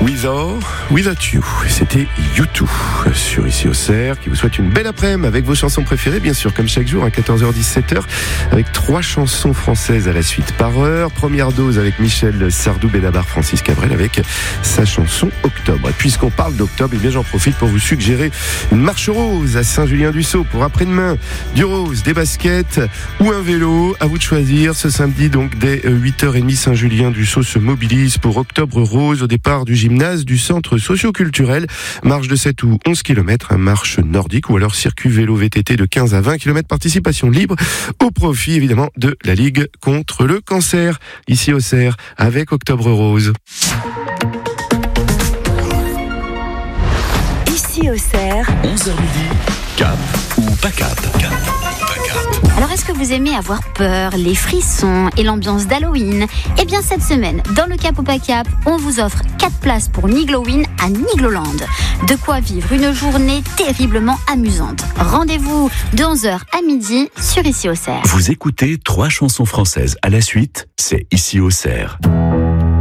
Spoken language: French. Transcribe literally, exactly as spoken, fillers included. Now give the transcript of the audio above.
With or Without You, c'était U deux sur Ici au Cerf, qui vous souhaite une belle après-midi avec vos chansons préférées, bien sûr, comme chaque jour, à quatorze heures dix-sept heures, avec trois chansons françaises à la suite par heure. Première dose avec Michel Sardou, Benabar, Francis Cabrel avec sa chanson Octobre. Et puisqu'on parle d'octobre, eh bien j'en profite pour vous suggérer une marche rose à Saint-Julien-du-Sault pour après-demain. Du rose, des baskets ou un vélo, à vous de choisir. Ce samedi, donc, dès huit heures trente, Saint-Julien-du-Sault se mobilise pour Octobre rose au départ du gymnase du centre socio-culturel. Marche de sept ou onze kilomètres, marche nordique ou alors circuit vélo V T T de quinze à vingt kilomètres, participation libre au profit évidemment de la Ligue contre le cancer. Ici au Cerf avec Octobre rose. Ici au Cerf, onze heures midi, cap ou pas cap? Cap. Alors, est-ce que vous aimez avoir peur, les frissons et l'ambiance d'Halloween? Eh bien, cette semaine, dans le Cap ou pas Cap, on vous offre quatre places pour Nigloween à Nigloland. De quoi vivre une journée terriblement amusante. Rendez-vous de onze heures à midi sur Ici au Cerf. Vous écoutez trois chansons françaises à la suite, c'est Ici au Cerf.